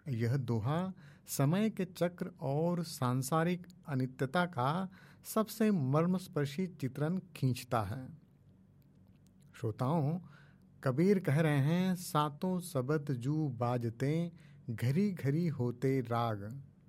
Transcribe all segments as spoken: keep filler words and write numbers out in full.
यह दोहा समय के चक्र और सांसारिक अनित्यता का सबसे मर्मस्पर्शी चित्रण खींचता है। श्रोताओं, कबीर कह रहे हैं, सातों सबद जू बाजते घरी घरी होते राग।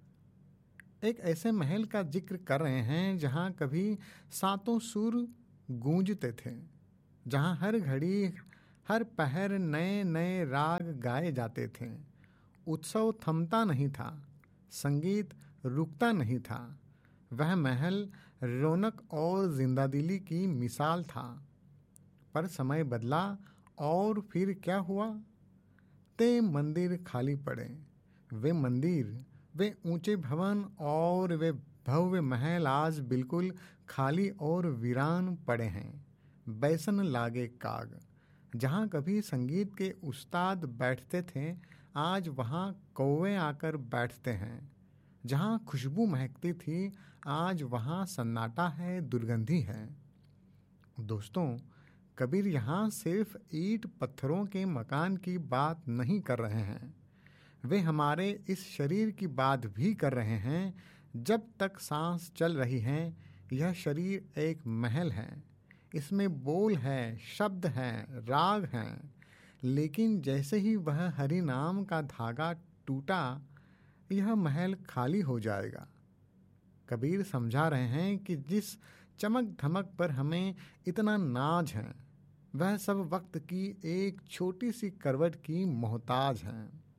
एक ऐसे महल का जिक्र कर रहे हैं जहां कभी सातों सुर गूंजते थे, जहां हर घड़ी हर पहर नए नए राग गाए जाते थे। उत्सव थमता नहीं था, संगीत रुकता नहीं था। वह महल रौनक और जिंदादिली की मिसाल था। पर समय बदला और फिर क्या हुआ? ते मंदिर खाली पड़े। वे मंदिर, वे ऊंचे भवन और वे भव्य महल आज बिल्कुल खाली और वीरान पड़े हैं। बैसन लागे काग। जहाँ कभी संगीत के उस्ताद बैठते थे, आज वहाँ कौवे आकर बैठते हैं। जहाँ खुशबू महकती थी, आज वहाँ सन्नाटा है, दुर्गंधी है। दोस्तों, कबीर यहाँ सिर्फ ईंट पत्थरों के मकान की बात नहीं कर रहे हैं। वे हमारे इस शरीर की बात भी कर रहे हैं। जब तक सांस चल रही है, यह शरीर एक महल है। इसमें बोल है, शब्द हैं, राग हैं। लेकिन जैसे ही वह हरि नाम का धागा टूटा, यह महल खाली हो जाएगा। कबीर समझा रहे हैं कि जिस चमक धमक पर हमें इतना नाज है, वह सब वक्त की एक छोटी सी करवट की मोहताज है।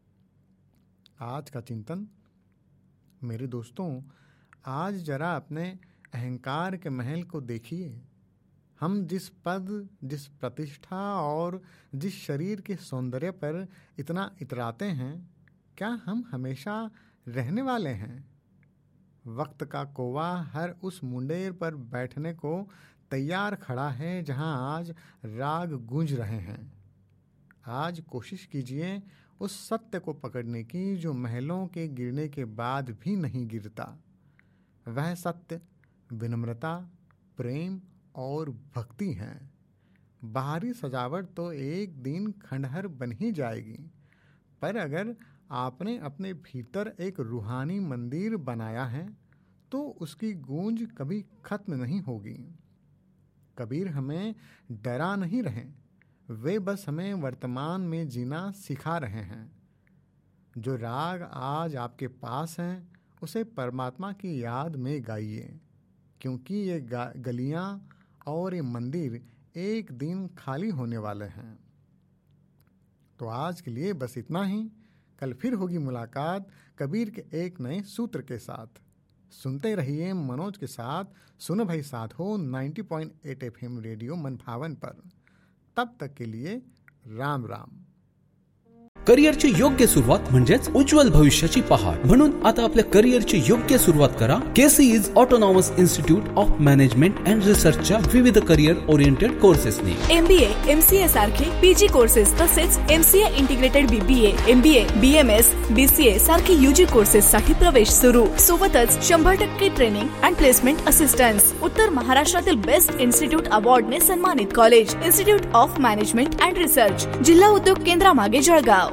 आज का चिंतन। मेरे दोस्तों, आज जरा अपने अहंकार के महल को देखिए। हम जिस पद, जिस प्रतिष्ठा और जिस शरीर के सौंदर्य पर इतना इतराते हैं, क्या हम हमेशा रहने वाले हैं? वक्त का कौवा हर उस मुंडेर पर बैठने को तैयार खड़ा है जहां आज राग गूंज रहे हैं। आज कोशिश कीजिए उस सत्य को पकड़ने की जो महलों के गिरने के बाद भी नहीं गिरता। वह सत्य विनम्रता, प्रेम और भक्ति है। बाहरी सजावट तो एक दिन खंडहर बन ही जाएगी, पर अगर आपने अपने भीतर एक रूहानी मंदिर बनाया है तो उसकी गूंज कभी खत्म नहीं होगी। कबीर हमें डरा नहीं रहे, वे बस हमें वर्तमान में जीना सिखा रहे हैं। जो राग आज आपके पास हैं, उसे परमात्मा की याद में गाइए, क्योंकि ये गलियां और ये मंदिर एक दिन खाली होने वाले हैं। तो आज के लिए बस इतना ही। कल फिर होगी मुलाकात कबीर के एक नए सूत्र के साथ। सुनते रहिए मनोज के साथ सुनो भाई साथ हो नब्बे पॉइंट आठ एफएम रेडियो मनभावन पर। तब तक के लिए राम राम। करिअरची योग्य सुरुवात म्हणजेच उज्ज्वल भविष्याची पहाट। म्हणून आता आपल्या करिअरची योग्य सुरुवात करा केसीईज autonomous institute of management and रिसर्चच्या विविध करिअर ओरिएंटेड कोर्सेसनी। एमबीए, एमसीए सारखे पीजी कोर्सेस तसेच MCA integrated BBA, MBA, BMS, BCA सारखे यूजी कोर्सेस साठी प्रवेश सुरू। सोबतच शंभर टक्के ट्रेनिंग अँड प्लेसमेंट असिस्टन्स। उत्तर महाराष्ट्रातील बेस्ट इन्स्टिट्यूट अवॉर्डने सन्मानित college institute of management and research, जिल्हा उद्योग केंद्रामागे जळगाव।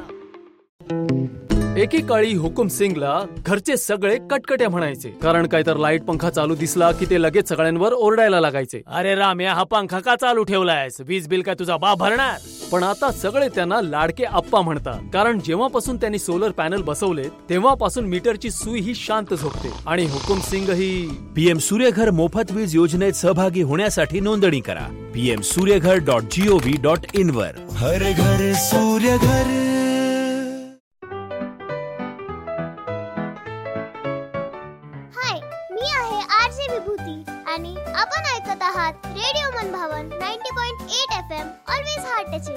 एकेकाळी हुकुम सिंगला घरचे सगळे कटकटे म्हणायचे, कारण काय तर लाईट पंखा चालू दिसला की ते लगेच सगळ्यांवर ओरडायला लागायचे, अरे राम्या हा पंखा का चालू ठेवलायस, वीज बिल काय तुझा बाप भरणार। पण आता सगळे त्यांना लाडके आप्पा म्हणतात, कारण जेव्हापासून त्यांनी सोलर पॅनल बसवले तेव्हापासून मीटरची सुई ही शांत झोपते। आणि हुकुम सिंग ही पीएम सूर्यघर मोफत वीज योजनेत सहभागी होण्यासाठी नोंदणी करा PM Surya Ghar dot G O V dot in वर। हर घर सूर्यघर। आणि आपण ऐकत आहात रेडिओ मनभावन नव्वद पॉइंट आठ एफएम ऑलवेज हार्टचे।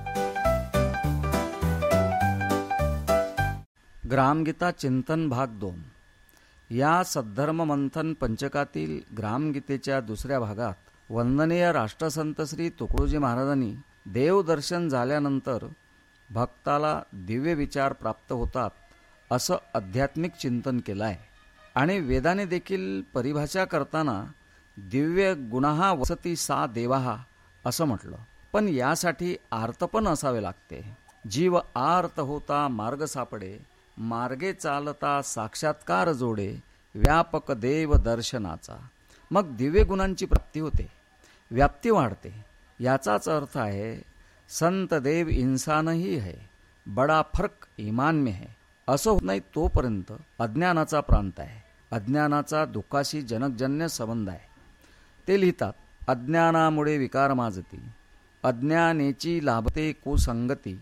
ग्रामगीता चिंतन भाग दोन। या सद्धर्म मंथन पंचकातील ग्रामगीतेच्या दुसऱ्या भागात वंदनीय राष्ट्रसंत श्री तुकडोजी महाराजांनी देवदर्शन झाल्यानंतर भक्ताला दिव्य विचार प्राप्त होतात असं आध्यात्मिक चिंतन केलं आहे। आणि वेदाने देखील परिभाषा करताना दिव्य गुणाहा वसती सा देवाहा असं म्हटलं। पण यासाठी आर्त पण असावे लागते। जीव आर्त होता मार्ग सापडे, मार्गे चालता साक्षात्कार जोडे व्यापक देव दर्शनाचा. मग दिव्य गुणांची प्राप्ती होते, व्याप्ती वाढते. याचाच अर्थ आहे संत देव इंसानही है, बडा फर्क ईमान में है. असं होत नाही तोपर्यंत अज्ञानाचा प्रांत आहे. अज्ञानाचा दुःखाशी जनकजन्य संबंध आहे. ते लिहितात, अज्ञानामुळे विकार माजती, अज्ञानेची लाभते कुसंगती,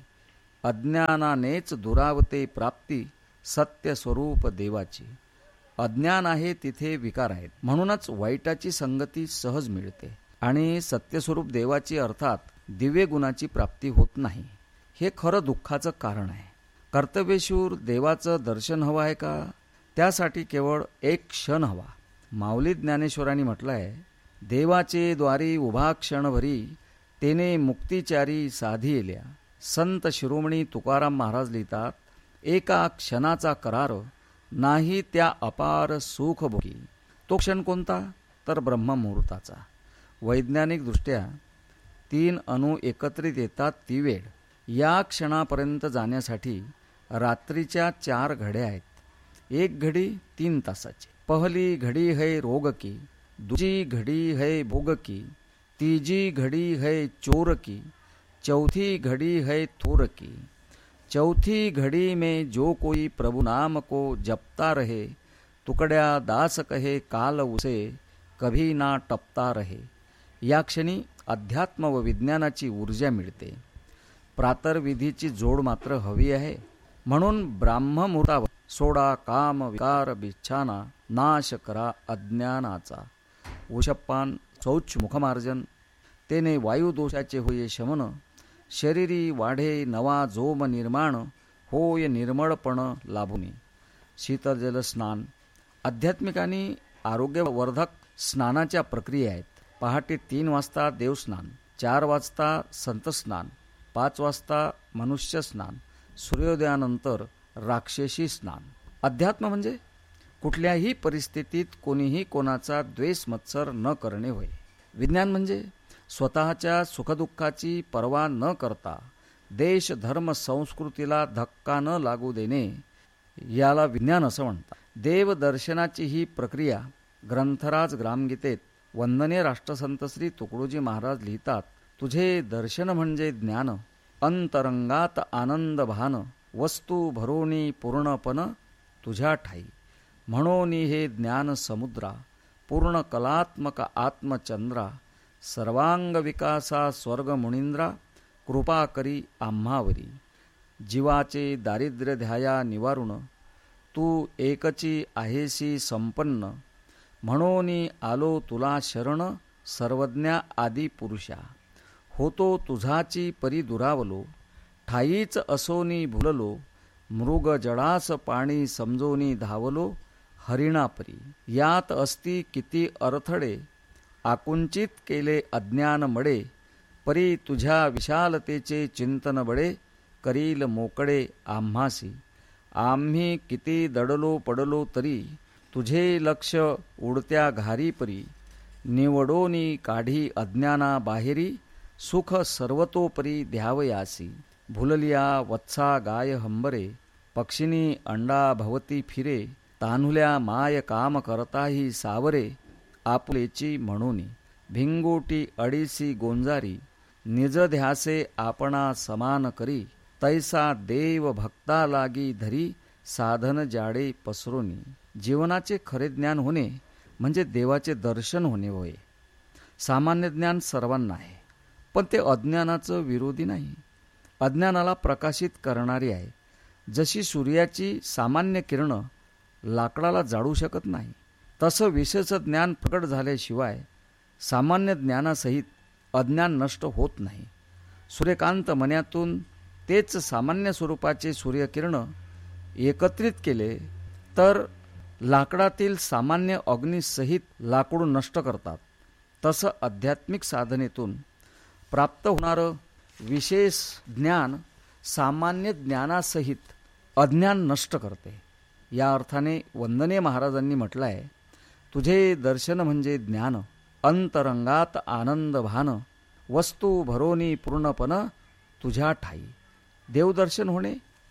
अज्ञानानेच दुरावते प्राप्ती, सत्य स्वरूप देवाची. अज्ञान आहे तिथे विकार आहेत, म्हणूनच वाईटाची संगती सहज मिळते आणि सत्यस्वरूप देवाची अर्थात दिव्य गुणाची प्राप्ती होत नाही. हे खरं दुःखाचं कारण आहे. कर्तव्यशूर देवाचं दर्शन हवं आहे का? त्यासाठी केवळ एक क्षण हवा. माऊली ज्ञानेश्वरांनी म्हटलं आहे, देवाचे द्वारी उभा क्षणभरी, तेने मुक्तिचारी साधी येल्या. संत शिरोमणी तुकाराम महाराज लिहितात, एका क्षणाचा करार नाही त्या अपार सुख भोगी. तो क्षण कोणता? तर ब्रह्ममुहूर्ताचा. वैज्ञानिक दृष्ट्या तीन अणू एकत्रित येतात ती वेळ. या क्षणापर्यंत जाण्यासाठी रात्रीच्या चार घड्या आहेत. एक घडी तीन तासाची. पहली घडी है रोग की, दूसरी घडी है भोग की, तीजी घडी है चोर की, चौथी घड़ी है थोर की. चौथी घड़ी में जो कोई प्रभु नाम को जपता रहे, तुकड्या दास कहे काल उसे कभी ना टपता रहे. या क्षणी अध्यात्म व विज्ञानाची ऊर्जा मिळते. प्रातर्विधीची जोड मात्र हवी आहे. म्हणून ब्राह्ममुहूर्तावर सोडा काम विकार बिच्छाना, नाश करा अज्ञानाचा. उशप्पान शौच मुखमार्जन, तेने वायुदोषाचे होये शमन. शरीरी वाढे नवा जोम निर्माण, होय निर्मळपण लाभुनी. शीतल स्नान. आध्यात्मिक आणि आरोग्यवर्धक स्नानाच्या प्रक्रिया आहेत. पहाटे तीन वाजता देवस्नान, चार वाजता संतस्नान, पाच वाजता मनुष्य स्नान, सूर्योदयानंतर राक्षसी स्नान. अध्यात्म म्हणजे कुठल्याही परिस्थितीत कोणीही कोणाचा द्वेष मत्सर न करणे होय. विज्ञान म्हणजे स्वतःच्या सुखदुःखाची पर्वा न करता देश धर्म संस्कृतीला धक्का न लागू देणे, याला विज्ञान असं म्हणतात. देवदर्शनाची ही प्रक्रिया ग्रंथराज ग्रामगीतेत वंदनीय राष्ट्रसंत श्री तुकडोजी महाराज लिहितात, तुझे दर्शन म्हणजे ज्ञान, अंतरंगात आनंद भान, वस्तू भरोणी पूर्णपण तुझ्या ठाई. म्हणून हे ज्ञान समुद्रा, पूर्ण कलात्मक आत्मचंद्रा, सर्वांग विकासा स्वर्ग मुनींद्रा, कृपा करी आम्हावरी. जीवाचे दारिद्र्य ध्याया निवारुण, तू एकची आहेसी संपन्न. म्हणून आलो तुला शरण, सर्वज्ञा आदी पुरुषा. होतो तुझाची परी दुरावलो, ठाईच असोनी भुललो. मृग जडास पाणी समजोनी धावलो, हरिणापरी. यात असती किती अडथळे, आकुंचित केले अज्ञान मडे. परी तुझ्या विशालतेचे चिंतन बडे, करील मोकळे आम्हासी. आम्ही किती दडलो पडलो तरी, तुझे लक्ष उडत्या घारी परी. निवडोनी काढी अज्ञाना बाहेरी, सुख सर्वतोपरी द्यावयासी. भुललिया वत्सा गाय हंबरे, पक्षिणी अंडा भवती फिरे. तान्हुल्या माय काम करताही सावरे, आपुलेची म्हणूनी. भिंगोटी अडीसी गोंजारी, निज ध्यासे आपणा समान करी. तैसा देव भक्ता लागी धरी, साधन जाडे पसरोनी. जीवनाचे खरे ज्ञान होणे म्हणजे देवाचे दर्शन होणे होय. सामान्य ज्ञान सर्वांना आहे, पण ते अज्ञानाचं विरोधी नाही, अज्ञानाला प्रकाशित करणारी आहे. जशी सूर्याची सामान्य किरणं लाकडाला जाळू शकत नाही, तसं विशेष ज्ञान प्रकट झाल्याशिवाय सामान्य ज्ञानासहित अज्ञान नष्ट होत नाही. सूर्यकांत मण्यातून तेच सामान्य स्वरूपाचे सूर्यकिरण एकत्रित केले तर लाकडातील सामान्य अग्नीसहित लाकूड नष्ट करतात. तसं आध्यात्मिक साधनेतून प्राप्त होणारं विशेष ज्ञान सामान्य ज्ञानासहित अज्ञान नष्ट करते. या अर्थाने वंदनीय महाराजांनी म्हटलं आहे, तुझे दर्शन म्हणजे ज्ञान, अंतरंगात आनंद भान, वस्तू भरोनी पूर्णपण तुझ्या ठाई. देवदर्शन होणे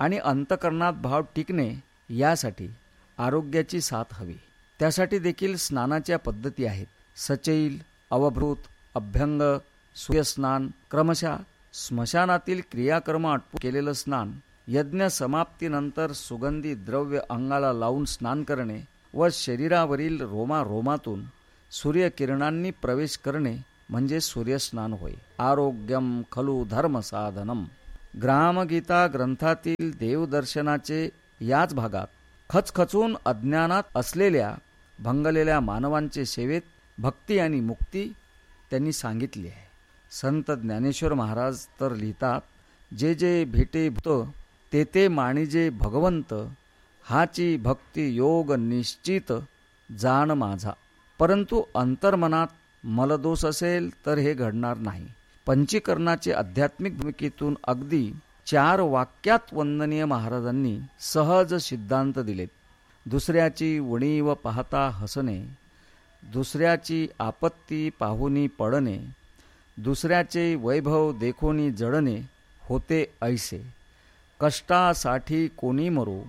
आणि अंतःकरणात भाव टिकणे यासाठी आरोग्याची साथ हवी. त्यासाठी देखील स्नानाच्या पद्धती आहेत. सचैल, अवभृत, अभ्यंग, सूर्यस्नान, क्रमशः स्मशानातील क्रियाकर्म आटपून केलेलं स्नान, यज्ञ समाप्तीनंतर सुगंधी द्रव्य अंगाला लावून स्नान करणे व शरीरावरील रोमारोमातून सूर्यकिरणांनी प्रवेश करणे म्हणजे सूर्यस्नान होय. आरोग्यम खलु धर्म साधनम. ग्रामगीता ग्रंथातील देवदर्शनाचे याच भागात खचखचून अज्ञानात असलेल्या भंगलेल्या मानवांचे सेवेत भक्ती आणि मुक्ती त्यांनी सांगितली आहे. संत ज्ञानेश्वर महाराज तर लिहितात, जे जे भेटे भूत ते ते माणिजे भगवंत, हाची भक्ती योग निश्चित जाण माझा. परंतु अंतर्मनात मलदोष असेल तर हे घडणार नाही. पंचीकरणाचे आध्यात्मिक भूमिकेतून अगदी चार वाक्यात वंदनीय महाराजांनी सहज सिद्धांत दिलेत. दुसऱ्याची उणीव पाहता हसणे, दुसऱ्याची आपत्ती पाहुनी पडणे, दुसऱ्याचे वैभव देखोनी जडणे होते ऐसे. कष्टासाठी कोणी मरो,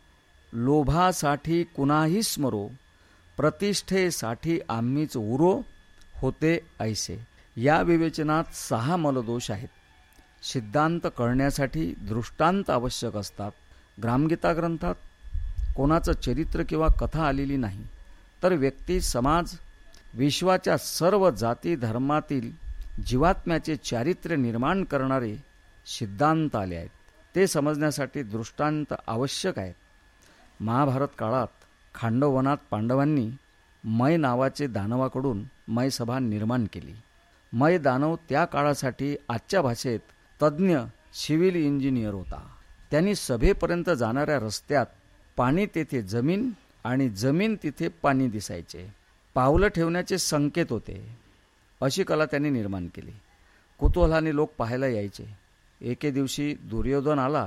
लोभासाठी कुणाही स्मरो, प्रतिष्ठेसाठी आम्हीच उरो होते ऐसे. या विवेचनात सहा मलदोष आहेत. सिद्धांत कळण्यासाठी दृष्टांत आवश्यक असतात. ग्रामगीता ग्रंथात कोणाचं चरित्र किंवा कथा आलेली नाही, तर व्यक्ती, समाज, विश्वाच्या सर्व जाती धर्मातील जीवात्म्याचे चारित्र्य निर्माण करणारे सिद्धांत आले आहेत. ते समजण्यासाठी दृष्टांत आवश्यक आहेत. महाभारत काळात खांडववनात पांडवांनी मय नावाचे दानवाकडून मय सभा निर्माण केली. मय दानव त्या काळासाठी आजच्या भाषेत तज्ज्ञ सिव्हिल इंजिनियर होता. त्यांनी सभेपर्यंत जाणाऱ्या रस्त्यात पाणी तेथे जमीन आणि जमीन तिथे पाणी दिसायचे. पावलं ठेवण्याचे संकेत होते. अशी कला त्यांनी निर्माण केली. कुतूहलाने लोक पाहायला यायचे. एके दिवशी दुर्योधन आला.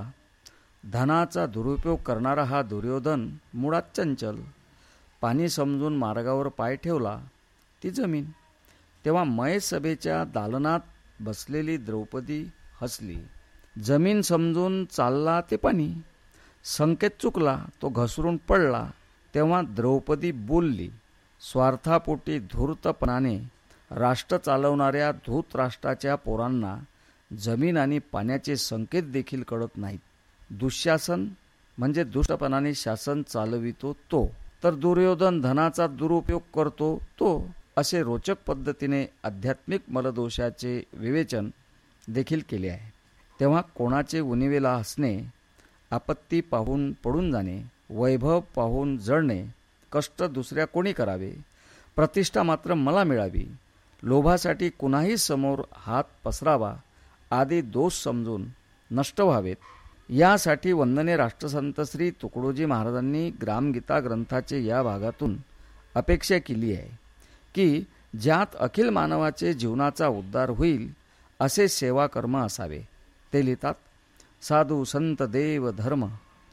धनाचा दुरुपयोग करणारा हा दुर्योधन मुळात चंचल. पाणी समजून मार्गावर पाय ठेवला ती जमीन. तेव्हा मय सभेच्या दालनात बसलेली द्रौपदी हसली. जमीन समजून चालला ते पाणी. संकेत चुकला, तो घसरून पडला. तेव्हा द्रौपदी बोलली. स्वार्थापोटी धूर्तपणाने राष्ट्र चालवणाऱ्या धूतराष्ट्राच्या पोरांना जमीन आणि पाण्याचे संकेत देखील कळत नाहीत. दुःशासन म्हणजे दुष्टपणाने शासन चालवितो तो, तर दुर्योधन धनाचा दुरुपयोग करतो तो. असे रोचक पद्धतीने आध्यात्मिक मलदोषाचे विवेचन देखील केले आहे. तेव्हा कोणाचे उणिवेला हसणे, आपत्ती पाहून पडून जाणे, वैभव पाहून जळणे, कष्ट दुसऱ्या कोणी करावे, प्रतिष्ठा मात्र मला मिळावी, लोभासाठी कुणाही समोर हात पसरावा आदी दोष समजून नष्ट व्हावेत, यासाठी वंदनीय राष्ट्रसंत श्री तुकडोजी महाराजांनी ग्रामगीता ग्रंथाचे या भागातून अपेक्षा केली आहे की ज्यात अखिल मानवाचे जीवनाचा उद्धार होईल असे सेवाकर्म असावे. ते लिहितात, साधू संत देव धर्म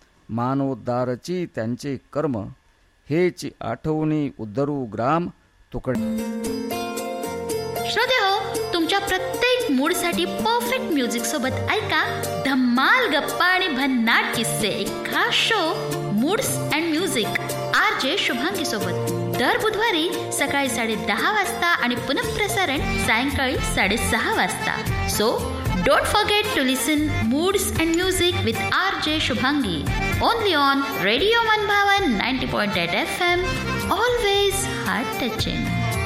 मानोद्धारची त्यांचे कर्म, हेची आठवणी उद्धरू ग्राम तुकडे. श्रोते हो, तुमच्या प्रत्येक मूडसाठी परफेक्ट म्युझिक सोबत ऐका धम्माल गप्पा आणि भन्नाट किस्से. एक खास show moods and music R J Shubhangi सोबत दर बुधवारी सकाळी साडे दहा वाजता आणि पुनःप्रसारण सायंकाळी साडेसहा वाजता. So don't forget to listen moods and music with R J Shubhangi only on radio मनभावन ninety point eight F M. Always heart touching.